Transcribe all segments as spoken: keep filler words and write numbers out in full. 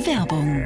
Werbung.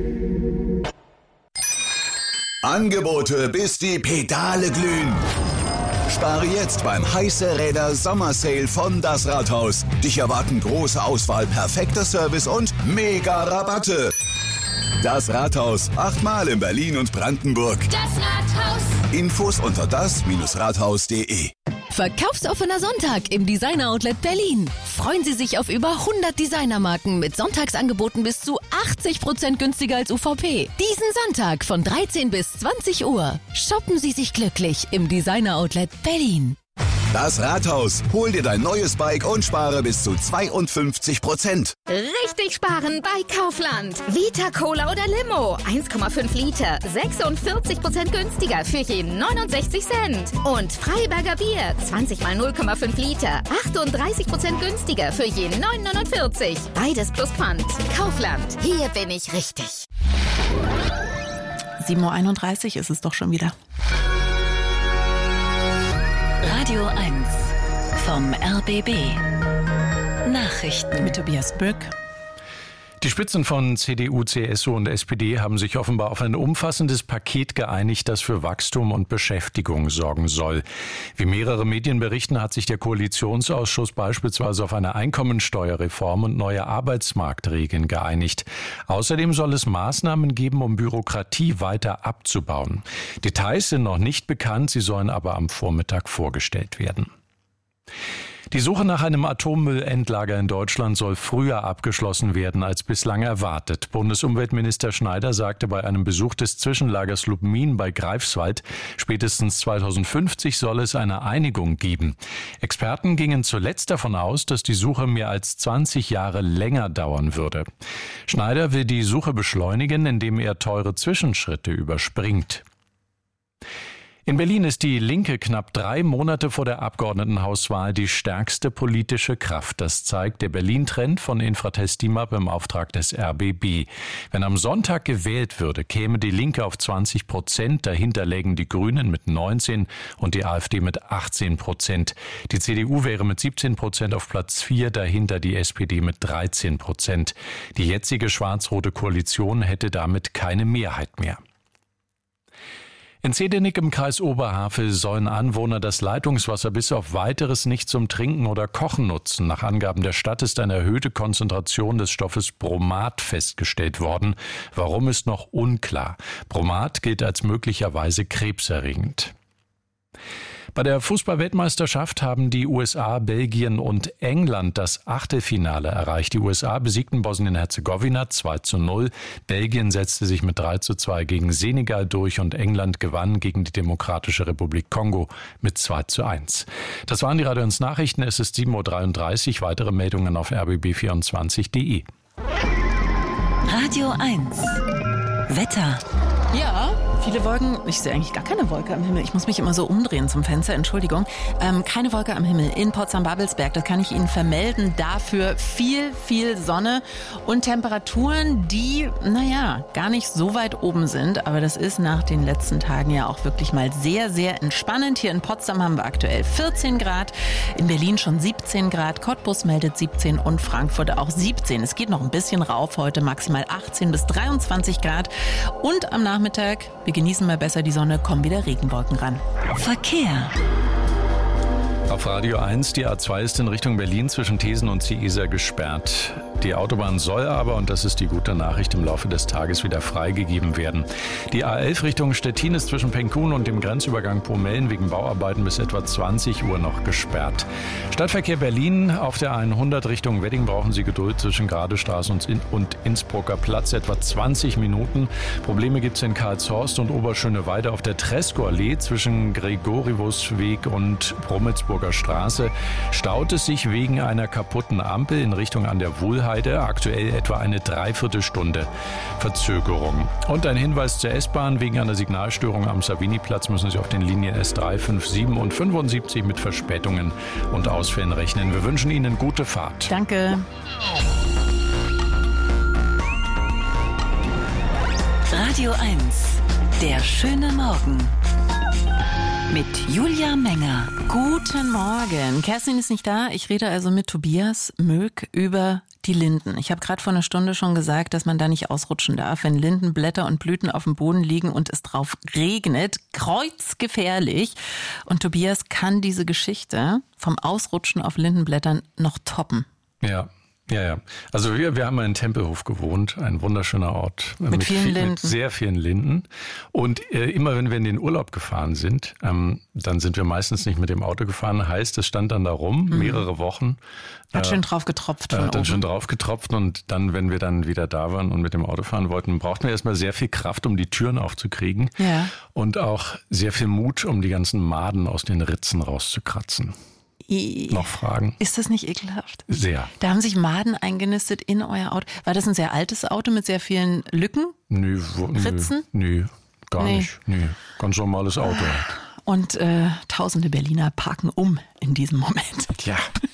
Angebote, bis die Pedale glühen. Spare jetzt beim Heiße Räder Sommersale von Das Rathaus. Dich erwarten große Auswahl, perfekter Service und mega Rabatte. Das Rathaus, achtmal in Berlin und Brandenburg. Das Rathaus. Infos unter das Rathaus punkt de. Verkaufsoffener Sonntag im Designer-Outlet Berlin. Freuen Sie sich auf über hundert Designermarken mit Sonntagsangeboten bis zu achtzig Prozent günstiger als U V P. Diesen Sonntag von dreizehn bis zwanzig Uhr. Shoppen Sie sich glücklich im Designer-Outlet Berlin. Das Rathaus. Hol dir dein neues Bike und spare bis zu zweiundfünfzig Prozent. Richtig sparen bei Kaufland. Vita Cola oder Limo. eins Komma fünf Liter. sechsundvierzig Prozent günstiger für je neunundsechzig Cent. Und Freiberger Bier. zwanzig mal null Komma fünf Liter. achtunddreißig Prozent günstiger für je neun neunundvierzig. Beides plus Pfand. Kaufland. Hier bin ich richtig. sieben Uhr einunddreißig ist es doch schon wieder. Radio eins vom R B B. Nachrichten mit Tobias Böck. Die Spitzen von C D U, C S U und S P D haben sich offenbar auf ein umfassendes Paket geeinigt, das für Wachstum und Beschäftigung sorgen soll. Wie mehrere Medien berichten, hat sich der Koalitionsausschuss beispielsweise auf eine Einkommensteuerreform und neue Arbeitsmarktregeln geeinigt. Außerdem soll es Maßnahmen geben, um Bürokratie weiter abzubauen. Details sind noch nicht bekannt, sie sollen aber am Vormittag vorgestellt werden. Die Suche nach einem Atommüllendlager in Deutschland soll früher abgeschlossen werden als bislang erwartet. Bundesumweltminister Schneider sagte bei einem Besuch des Zwischenlagers Lubmin bei Greifswald, spätestens zweitausendfünfzig soll es eine Einigung geben. Experten gingen zuletzt davon aus, dass die Suche mehr als zwanzig Jahre länger dauern würde. Schneider will die Suche beschleunigen, indem er teure Zwischenschritte überspringt. In Berlin ist die Linke knapp drei Monate vor der Abgeordnetenhauswahl die stärkste politische Kraft. Das zeigt der Berlin-Trend von Infratest DIMAP im Auftrag des R B B. Wenn am Sonntag gewählt würde, käme die Linke auf zwanzig Prozent. Dahinter lägen die Grünen mit neunzehn und die AfD mit achtzehn Prozent. Die C D U wäre mit siebzehn Prozent auf Platz vier, dahinter die S P D mit dreizehn Prozent. Die jetzige schwarz-rote Koalition hätte damit keine Mehrheit mehr. In Zehdenick im Kreis Oberhavel sollen Anwohner das Leitungswasser bis auf Weiteres nicht zum Trinken oder Kochen nutzen. Nach Angaben der Stadt ist eine erhöhte Konzentration des Stoffes Bromat festgestellt worden. Warum ist noch unklar. Bromat gilt als möglicherweise krebserregend. Bei der Fußball-Weltmeisterschaft haben die U S A, Belgien und England das Achtelfinale erreicht. Die U S A besiegten Bosnien-Herzegowina zwei zu null. Belgien setzte sich mit drei zu zwei gegen Senegal durch und England gewann gegen die Demokratische Republik Kongo mit zwei zu eins. Das waren die Radio eins Nachrichten. Es ist sieben Uhr dreiunddreißig. Weitere Meldungen auf r b b vierundzwanzig punkt de. Radio eins Wetter. Ja, viele Wolken. Ich sehe eigentlich gar keine Wolke am Himmel. Ich muss mich immer so umdrehen zum Fenster, Entschuldigung. Ähm, keine Wolke am Himmel in Potsdam-Babelsberg, das kann ich Ihnen vermelden. Dafür viel, viel Sonne und Temperaturen, die, naja, gar nicht so weit oben sind. Aber das ist nach den letzten Tagen ja auch wirklich mal sehr, sehr entspannend. Hier in Potsdam haben wir aktuell vierzehn Grad, in Berlin schon siebzehn Grad, Cottbus meldet siebzehn und Frankfurt auch siebzehn. Es geht noch ein bisschen rauf, heute maximal achtzehn bis dreiundzwanzig Grad. Und am Nachmittag, wir genießen mal besser die Sonne, kommen wieder Regenwolken ran. Verkehr. Auf Radio eins, die A zwei ist in Richtung Berlin zwischen Thesen und Ciesa gesperrt. Die Autobahn soll aber, und das ist die gute Nachricht, im Laufe des Tages wieder freigegeben werden. Die A elf Richtung Stettin ist zwischen Penkun und dem Grenzübergang Pomellen wegen Bauarbeiten bis etwa zwanzig Uhr noch gesperrt. Stadtverkehr Berlin auf der hundert Richtung Wedding brauchen Sie Geduld zwischen Gradestraße und Innsbrucker Platz, etwa zwanzig Minuten. Probleme gibt es in Karlshorst und Oberschöneweide auf der Tresco-Allee zwischen Gregoriusweg und Rummelsburger Straße. Staut es sich wegen einer kaputten Ampel in Richtung an der Wuhlheide, aktuell etwa eine Dreiviertelstunde Verzögerung. Und ein Hinweis zur S-Bahn: Wegen einer Signalstörung am Savini-Platz müssen Sie auf den Linien S drei, fünf, sieben und fünfundsiebzig mit Verspätungen und Ausfällen rechnen. Wir wünschen Ihnen gute Fahrt. Danke. Radio eins, der schöne Morgen. Mit Julia Menger. Guten Morgen. Kerstin ist nicht da. Ich rede also mit Tobias Möck über Die Linden. Ich habe gerade vor einer Stunde schon gesagt, dass man da nicht ausrutschen darf. Wenn Lindenblätter und Blüten auf dem Boden liegen und es drauf regnet, kreuzgefährlich. Und Tobias kann diese Geschichte vom Ausrutschen auf Lindenblättern noch toppen. Ja. Ja, ja. Also wir, wir haben in Tempelhof gewohnt, ein wunderschöner Ort. Mit, mit vielen viel, Linden. Mit sehr vielen Linden. Und äh, immer wenn wir in den Urlaub gefahren sind, ähm, dann sind wir meistens nicht mit dem Auto gefahren. Heißt, es stand dann da rum, mhm. mehrere Wochen. Hat äh, schön drauf getropft. Von äh, hat dann oben. schön drauf getropft. Und dann, wenn wir dann wieder da waren und mit dem Auto fahren wollten, brauchten wir erstmal sehr viel Kraft, um die Türen aufzukriegen. Ja. Und auch sehr viel Mut, um die ganzen Maden aus den Ritzen rauszukratzen. Noch Fragen? Ist das nicht ekelhaft? Sehr. Da haben sich Maden eingenistet in euer Auto. War das ein sehr altes Auto mit sehr vielen Lücken? Nö, wo, Ritzen? Nö, nö gar nee. nicht. Nö, ganz normales Auto. Und äh, tausende Berliner parken um in diesem Moment. Ja.